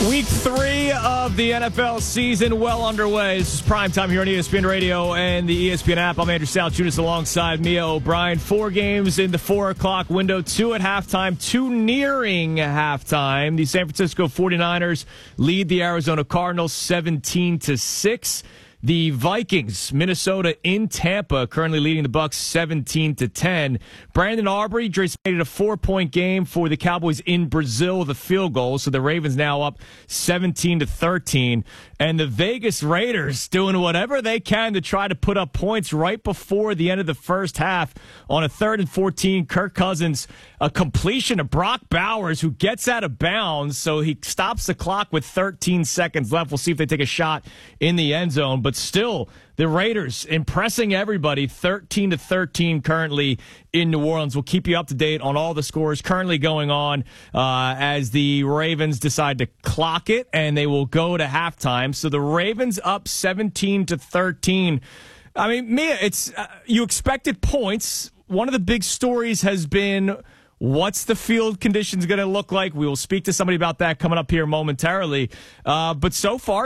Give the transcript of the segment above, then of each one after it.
Week 3 of the NFL season well underway. This is primetime here on ESPN Radio and the ESPN app. I'm Andrew Salchunas alongside Mia O'Brien. 4 games in the 4 o'clock window, 2 at halftime, 2 nearing halftime. The San Francisco 49ers lead the Arizona Cardinals 17-6. The Vikings, Minnesota in Tampa, currently leading the Bucs 17-10. Brandon Aubrey just made it a 4-point game for the Cowboys in Brazil with a field goal. So the Ravens now up 17-13. And the Vegas Raiders doing whatever they can to try to put up points right before the end of the first half on a 3rd and 14. Kirk Cousins, a completion of Brock Bowers, who gets out of bounds. So he stops the clock with 13 seconds left. We'll see if they take a shot in the end zone. But still, the Raiders impressing everybody, 13-13 currently in New Orleans. We'll keep you up to date on all the scores currently going on as the Ravens decide to clock it, and they will go to halftime. So the Ravens up 17-13. I mean, Mia, it's you expected points. One of the big stories has been, what's the field conditions going to look like? We will speak to somebody about that coming up here momentarily. But so far,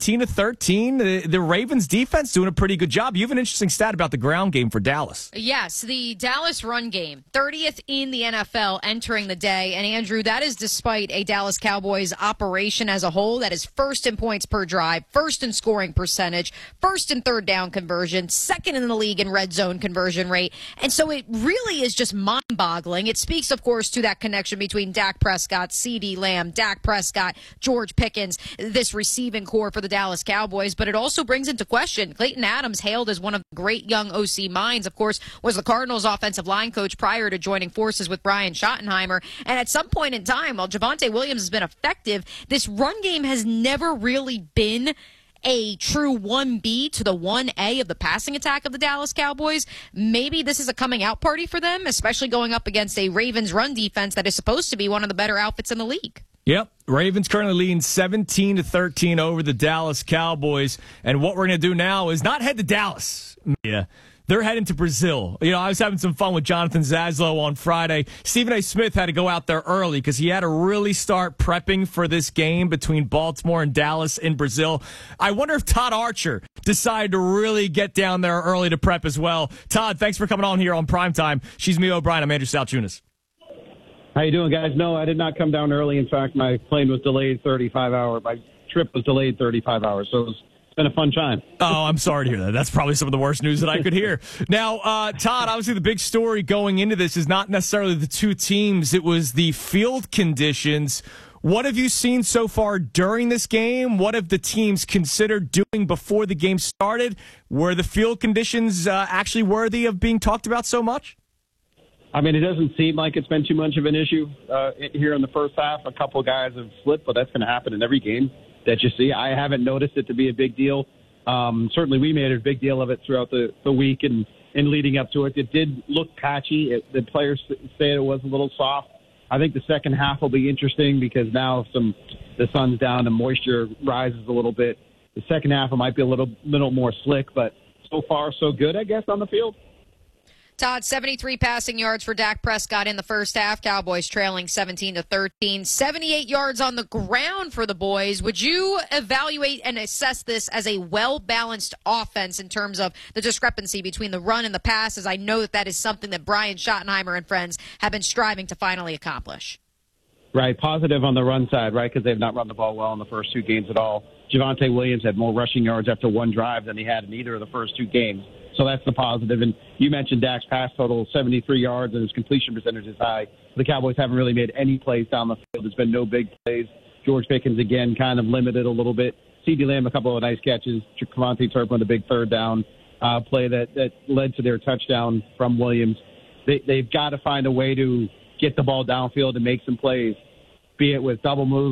17-13. The Ravens defense doing a pretty good job. You have an interesting stat about the ground game for Dallas. Yes, the Dallas run game, 30th in the NFL entering the day. And Andrew, that is despite a Dallas Cowboys operation as a whole that is first in points per drive, first in scoring percentage, first in third down conversion, second in the league in red zone conversion rate. And so it really is just mind-boggling. It speaks, of course, to that connection between Dak Prescott, CeeDee Lamb, Dak Prescott, George Pickens, this receiving core for the Dallas Cowboys. But it also brings into question Clayton Adams, hailed as one of the great young OC minds, of course, was the Cardinals offensive line coach prior to joining forces with Brian Schottenheimer. And at some point in time, while Javonte Williams has been effective, this run game has never really been a true 1B to the 1A of the passing attack of the Dallas Cowboys. Maybe this is a coming out party for them, especially going up against a Ravens run defense that is supposed to be one of the better outfits in the league. Yep. Ravens currently leading 17-13 over the Dallas Cowboys. And what we're going to do now is not head to Dallas. Yeah. They're heading to Brazil. You know, I was having some fun with Jonathan Zaslow on Friday. Stephen A. Smith had to go out there early because he had to really start prepping for this game between Baltimore and Dallas in Brazil. I wonder if Todd Archer decided to really get down there early to prep as well. Todd, thanks for coming on here on Primetime. She's Mia O'Brien. I'm Andrew Salchunas. How you doing, guys? No, I did not come down early. In fact, my plane was delayed 35 hours. My trip was delayed 35 hours, so it's been a fun time. Oh, I'm sorry to hear that. That's probably some of the worst news that I could hear. Now, Todd, obviously the big story going into this is not necessarily the two teams. It was the field conditions. What have you seen so far during this game? What have the teams considered doing before the game started? Were the field conditions actually worthy of being talked about so much? I mean, it doesn't seem like it's been too much of an issue here in the first half. A couple of guys have slipped, but that's going to happen in every game that you see. I haven't noticed it to be a big deal. Certainly we made a big deal of it throughout the week and leading up to it. It did look patchy. The players say it was a little soft. I think the second half will be interesting because now the sun's down and moisture rises a little bit. The second half it might be a little more slick, but so far so good, I guess, on the field. Todd, 73 passing yards for Dak Prescott in the first half. Cowboys trailing 17-13. 78 yards on the ground for the boys. Would you evaluate and assess this as a well-balanced offense in terms of the discrepancy between the run and the pass, as I know that is something that Brian Schottenheimer and friends have been striving to finally accomplish? Right, positive on the run side, right, because they've not run the ball well in the first 2 games at all. Javonte Williams had more rushing yards after one drive than he had in either of the first 2 games. So that's the positive. And you mentioned Dak's pass total, 73 yards, and his completion percentage is high. The Cowboys haven't really made any plays down the field. There's been no big plays. George Pickens, again, kind of limited a little bit. CeeDee Lamb, a couple of nice catches. Cavante Turpin, a big third down play that led to their touchdown from Williams. They've got to find a way to get the ball downfield and make some plays, be it with double moves,